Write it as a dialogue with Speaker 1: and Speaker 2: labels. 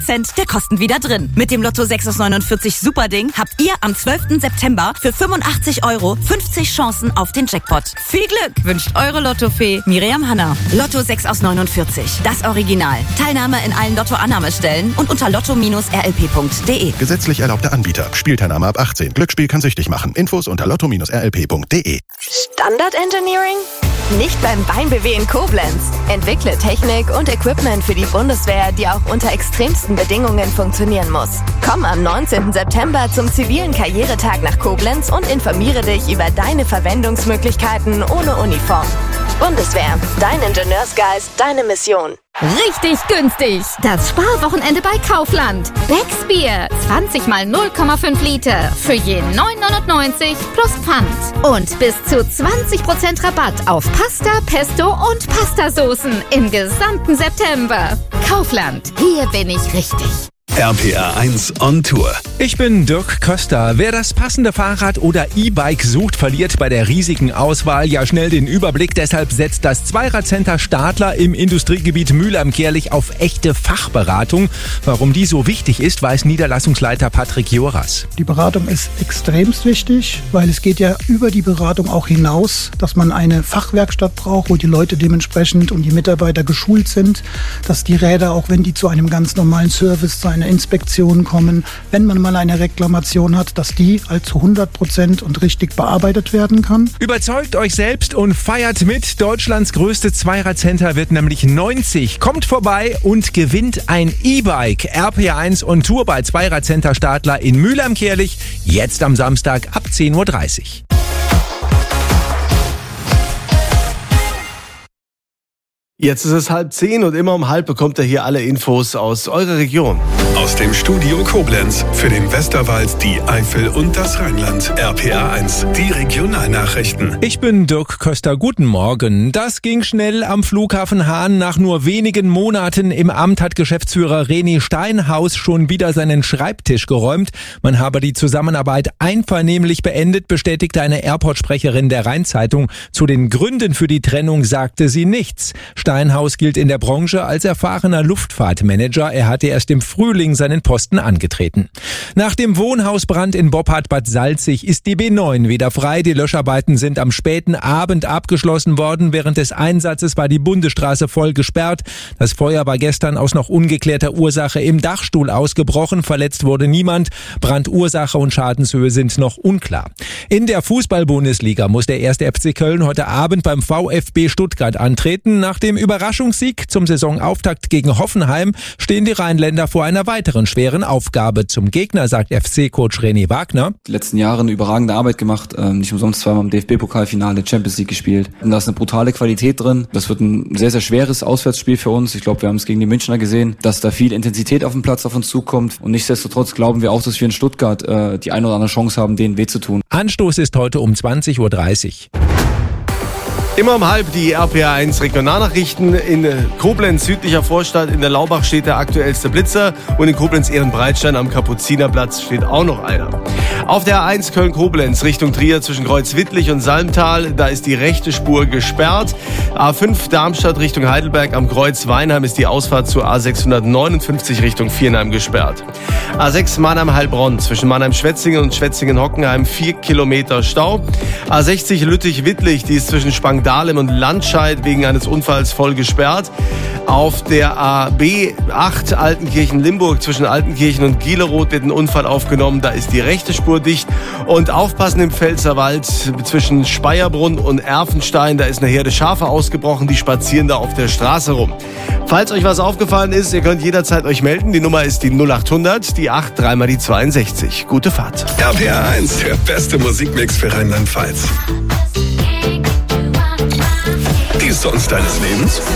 Speaker 1: Cent der Kosten wieder drin. Mit dem Lotto 6 aus 49 Superding habt ihr am 12. September für 85 € 50 Chancen auf den Jackpot. Viel Glück wünscht eure Lottofee Miriam Hanna. Lotto 6 aus 49, das Original. Teilnahme in allen Lotto-Annahmestellen und unter lotto-rlp.de.
Speaker 2: Gesetzlich erlaubter Anbieter. Spielteilnahme ab 18. Glücksspiel kann süchtig machen. Infos unter lotto-rlp.de.
Speaker 3: Standard Engineering? Nicht beim BeinBW in Koblenz. Entwickle Technik und Equipment für die Bundeswehr, die auch unter extremsten Bedingungen funktionieren muss. Komm am 19. September zum zivilen Karrieretag nach Koblenz und informiere dich über deine Verwendungsmöglichkeiten ohne Uniform. Bundeswehr, dein Ingenieursgeist, deine Mission.
Speaker 4: Richtig günstig. Das Sparwochenende bei Kaufland. Becks Bier. 20 mal 0,5 Liter. Für je 9,99 plus Pfand. Und bis zu 20% Rabatt auf Pasta, Pesto und Pastasoßen im gesamten September. Kaufland. Hier bin ich richtig.
Speaker 5: RPA 1 on Tour.
Speaker 6: Ich bin Dirk Köster. Wer das passende Fahrrad oder E-Bike sucht, verliert bei der riesigen Auswahl ja schnell den Überblick. Deshalb setzt das Zweiradcenter Stadler im Industriegebiet Mühlheim-Kärlich auf echte Fachberatung. Warum die so wichtig ist, weiß Niederlassungsleiter Patrick Joras.
Speaker 7: Die Beratung ist extremst wichtig, weil es geht ja über die Beratung auch hinaus, dass man eine Fachwerkstatt braucht, wo die Leute dementsprechend und die Mitarbeiter geschult sind, dass die Räder, auch wenn die zu einem ganz normalen Service, zu einer Inspektion kommen, wenn man mal eine Reklamation hat, dass die halt zu 100% und richtig bearbeitet werden kann.
Speaker 6: Überzeugt euch selbst und feiert mit. Deutschlands größte Zweiradcenter wird nämlich 90. Kommt vorbei und gewinnt ein E-Bike. RPA 1 on Tour bei Zweiradcenter Stadler in Mühlheim-Kärlich. Jetzt am Samstag ab 10:30 Uhr.
Speaker 8: Jetzt ist es 9:30 und immer um 9:30 bekommt ihr hier alle Infos aus eurer Region.
Speaker 5: Aus dem Studio Koblenz für den Westerwald, die Eifel und das Rheinland. RPA 1, die Regionalnachrichten.
Speaker 6: Ich bin Dirk Köster, guten Morgen. Das ging schnell am Flughafen Hahn. Nach nur wenigen Monaten im Amt hat Geschäftsführer René Steinhaus schon wieder seinen Schreibtisch geräumt. Man habe die Zusammenarbeit einvernehmlich beendet, bestätigte eine Airport-Sprecherin der Rheinzeitung. Zu den Gründen für die Trennung sagte sie nichts. Steinhaus gilt in der Branche als erfahrener Luftfahrtmanager. Er hatte erst im Frühling seinen Posten angetreten. Nach dem Wohnhausbrand in Boppard-Bad Salzig ist die B9 wieder frei. Die Löscharbeiten sind am späten Abend abgeschlossen worden. Während des Einsatzes war die Bundesstraße voll gesperrt. Das Feuer war gestern aus noch ungeklärter Ursache im Dachstuhl ausgebrochen. Verletzt wurde niemand. Brandursache und Schadenshöhe sind noch unklar. In der Fußball-Bundesliga muss der 1. FC Köln heute Abend beim VfB Stuttgart antreten. Nach dem Überraschungssieg zum Saisonauftakt gegen Hoffenheim stehen die Rheinländer vor einer weiteren schweren Aufgabe. Zum Gegner sagt FC-Coach René Wagner:
Speaker 9: Die letzten Jahre eine überragende Arbeit gemacht, nicht umsonst zweimal im DFB-Pokalfinale, Champions League gespielt. Und da ist eine brutale Qualität drin. Das wird ein sehr, sehr schweres Auswärtsspiel für uns. Ich glaube, wir haben es gegen die Münchner gesehen, dass da viel Intensität auf dem Platz auf uns zukommt. Und nichtsdestotrotz glauben wir auch, dass wir in Stuttgart die eine oder andere Chance haben, denen weh zu tun.
Speaker 6: Anstoß ist heute um 20:30 Uhr.
Speaker 8: Immer um 9:30 die RPA 1 Regionalnachrichten. In Koblenz, südlicher Vorstadt, in der Laubach steht der aktuellste Blitzer und in Koblenz-Ehrenbreitstein am Kapuzinerplatz steht auch noch einer. Auf der A1 Köln-Koblenz Richtung Trier zwischen Kreuzwittlich und Salmtal, da ist die rechte Spur gesperrt. A5 Darmstadt Richtung Heidelberg am Kreuz Weinheim ist die Ausfahrt zur A659 Richtung Viernheim gesperrt. A6 Mannheim-Heilbronn zwischen Mannheim-Schwetzingen und Schwetzingen-Hockenheim 4 Kilometer Stau. A60 Lüttich-Wittlich, die ist zwischen Spangdahlem und Landscheid wegen eines Unfalls voll gesperrt. Auf der AB 8 Altenkirchen-Limburg zwischen Altenkirchen und Gieleroth wird ein Unfall aufgenommen. Da ist die rechte Spur dicht. Und aufpassen im Pfälzerwald zwischen Speierbrunn und Erfenstein. Da ist eine Herde Schafe ausgebrochen, die spazieren da auf der Straße rum. Falls euch was aufgefallen ist, ihr könnt jederzeit euch melden. Die Nummer ist die 0800, die 8, 3 mal die 62. Gute Fahrt.
Speaker 5: RPA 1, der beste Musikmix für Rheinland-Pfalz. Die Songs deines Lebens?